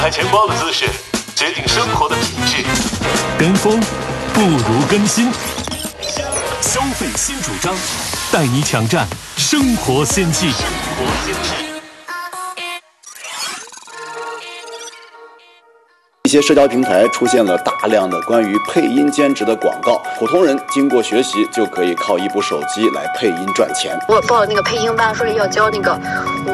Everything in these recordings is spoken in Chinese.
看钱包的姿势决定生活的品质， 跟风不如更新。消费新主张，带你抢占生活先机。 一些社交平台出现了大量的关于配音兼职的广告，普通人经过学习就可以靠一部手机来配音赚钱。 我报那个配音班，说是要交那个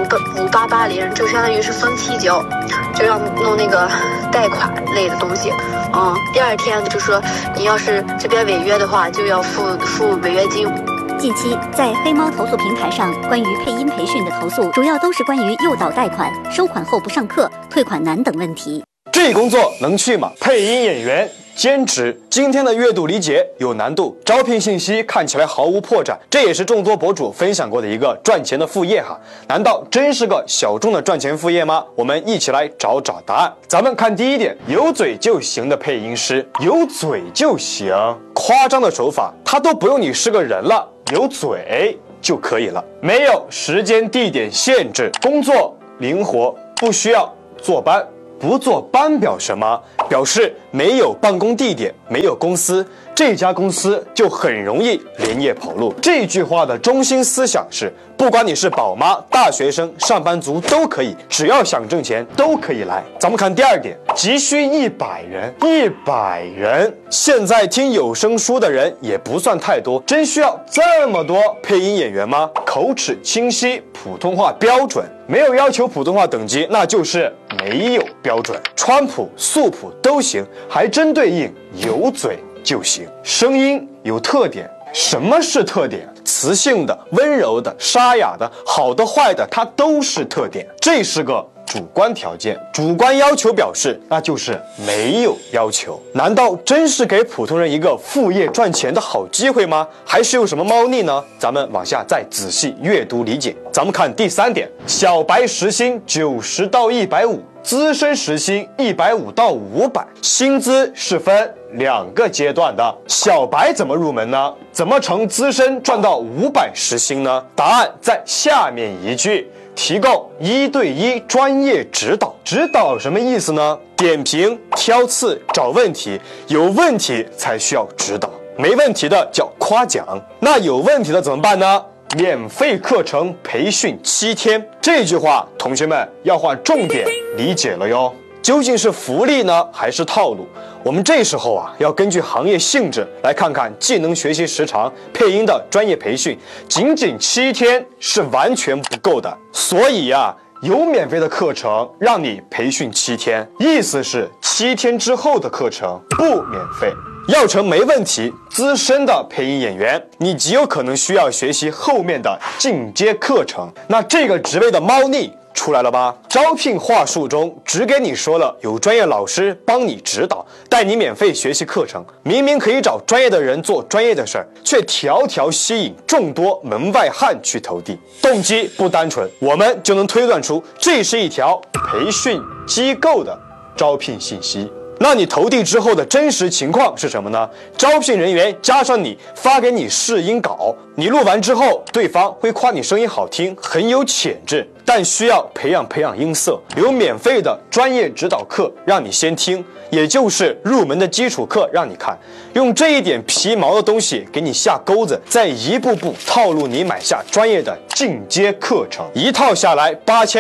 5880，就相当于是分期交，就要弄那个贷款类的东西。第二天就说你要是这边违约的话，就要付违约金。 近期在黑猫投诉平台上，关于配音培训的投诉主要都是关于诱导贷款、收款后不上课、退款难等问题。 这工作能去吗？配音演员兼职，今天的阅读理解有难度，招聘信息看起来毫无破绽，这也是众多博主分享过的一个赚钱的副业哈。难道真是个小众的赚钱副业吗？我们一起来找找答案。咱们看第一点，有嘴就行的配音师，有嘴就行，夸张的手法他都不用你是个人了，有嘴就可以了，没有时间地点限制，工作灵活，不需要坐班。不坐班表什么？表示没有办公地点，没有公司，这家公司就很容易连夜跑路。这句话的中心思想是，不管你是宝妈、大学生、上班族都可以，只要想挣钱都可以来。咱们看第二点，急需100人，100人。现在听有声书的人也不算太多，真需要这么多配音演员吗？口齿清晰，普通话标准，没有要求普通话等级，那就是没有标准，川普、素普都行，还真对应有嘴就行。声音有特点，什么是特点？磁性的、温柔的、沙哑的、好的、坏的，它都是特点。这是个主观条件，主观要求表示那就是没有要求。难道真是给普通人一个副业赚钱的好机会吗？还是有什么猫腻呢？咱们往下再仔细阅读理解。咱们看第3点，小白时薪90到150，资深时薪150到500，薪资是分2个阶段的。小白怎么入门呢？怎么成资深赚到500时薪呢？答案在下面一句，提供1对1专业指导。指导什么意思呢？点评、挑刺、找问题，有问题才需要指导，没问题的叫夸奖。那有问题的怎么办呢？免费课程培训7天。这句话同学们要划重点理解了哟。究竟是福利呢，还是套路？我们这时候要根据行业性质来看看技能学习时长，配音的专业培训仅仅7天是完全不够的。所以有免费的课程让你培训7天，意思是7天之后的课程不免费。要成没问题资深的配音演员，你极有可能需要学习后面的进阶课程。那这个职位的猫腻出来了吧？招聘话术中只给你说了有专业老师帮你指导，带你免费学习课程，明明可以找专业的人做专业的事儿，却条条吸引众多门外汉去投递，动机不单纯，我们就能推断出这是一条培训机构的招聘信息。那你投递之后的真实情况是什么呢？招聘人员加上你发给你试音稿，你录完之后，对方会夸你声音好听，很有潜质，但需要培养音色，有免费的专业指导课让你先听，也就是入门的基础课让你看，用这一点皮毛的东西给你下钩子，再一步步套路你买下专业的进阶课程，一套下来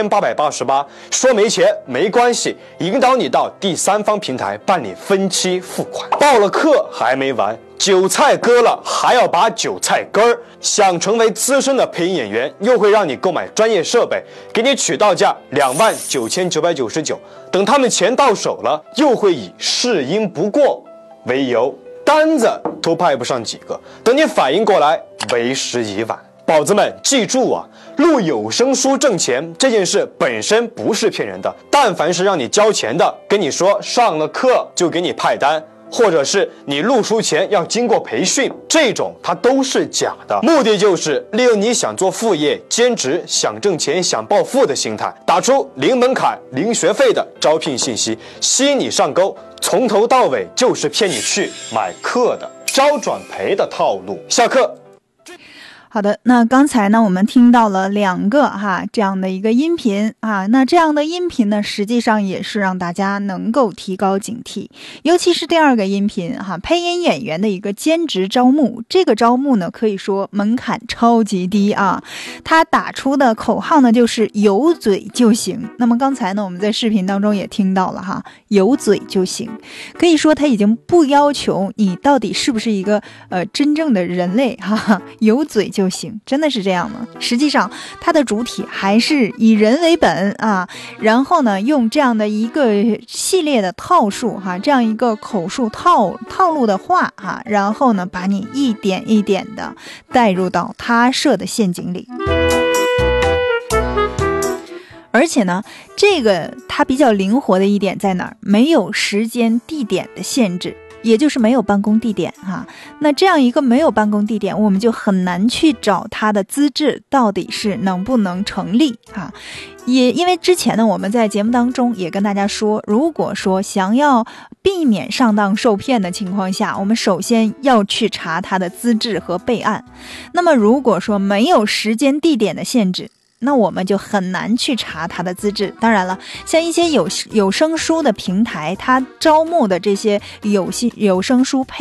8888，说没钱没关系，引导你到第三方平台办理分期付款。报了课还没完，韭菜割了还要把韭菜根儿。想成为资深的配音演员，又会让你购买专业设备，给你取到价29999，等他们钱到手了，又会以试音不过为由，单子都派不上几个，等你反应过来，为时已晚。宝子们记住录有声书挣钱这件事本身不是骗人的，但凡是让你交钱的，跟你说上了课就给你派单，或者是你录书前要经过培训，这种它都是假的，目的就是利用你想做副业、兼职、想挣钱、想暴富的心态，打出零门槛、零学费的招聘信息，吸引你上钩，从头到尾就是骗你去买课的招转赔的套路。下课。 好的，那刚才呢我们听到了2个这样的一个音频那这样的音频呢实际上也是让大家能够提高警惕，尤其是第2个音频配音演员的一个兼职招募，这个招募呢可以说门槛超级低他打出的口号呢就是有嘴就行。那么刚才呢我们在视频当中也听到了有嘴就行，可以说他已经不要求你到底是不是一个真正的人类有嘴就行，真的是这样吗？实际上它的主体还是以人为本然后呢用这样的一个系列的套数这样一个口述套路的话然后呢把你一点一点的带入到他设的陷阱里。而且呢这个它比较灵活的一点在哪儿？没有时间地点的限制，也就是没有办公地点那这样一个没有办公地点，我们就很难去找他的资质到底是能不能成立也因为之前呢我们在节目当中也跟大家说，如果说想要避免上当受骗的情况下，我们首先要去查他的资质和备案。那么如果说没有时间地点的限制，那我们就很难去查他的资质。当然了，像一些有声书的平台，他招募的这些有声书配